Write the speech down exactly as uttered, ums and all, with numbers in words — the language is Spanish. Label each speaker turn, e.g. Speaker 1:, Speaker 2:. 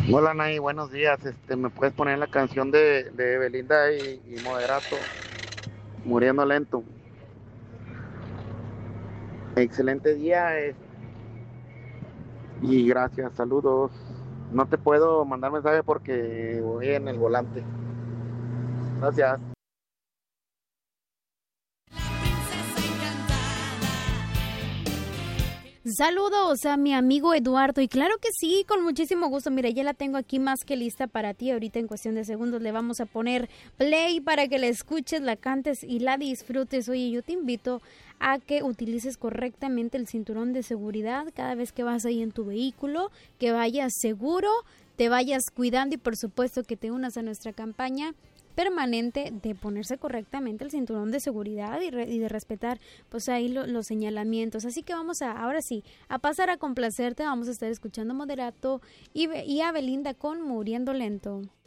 Speaker 1: Hola Nay, buenos días. Este, ¿me puedes poner la canción de, de Belinda y, y Moderato, Muriendo Lento? Excelente día eh, y gracias, saludos. No te puedo mandar mensaje porque voy en el volante. Gracias.
Speaker 2: Saludos a mi amigo Eduardo y claro que sí, con muchísimo gusto. Mira, ya la tengo aquí más que lista para ti. Ahorita en cuestión de segundos le vamos a poner play para que la escuches, la cantes y la disfrutes. Oye, yo te invito a que utilices correctamente el cinturón de seguridad cada vez que vas ahí en tu vehículo, que vayas seguro, te vayas cuidando y por supuesto que te unas a nuestra campaña permanente de ponerse correctamente el cinturón de seguridad y, re, y de respetar pues ahí lo, los señalamientos. Así que vamos a, ahora sí, a pasar a complacerte. Vamos a estar escuchando Moderato y, y a Belinda con Muriendo Lento.